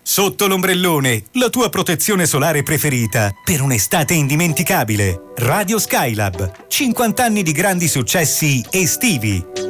Sotto l'ombrellone, la tua protezione solare preferita per un'estate indimenticabile. Radio Skylab, 50 anni di grandi successi estivi.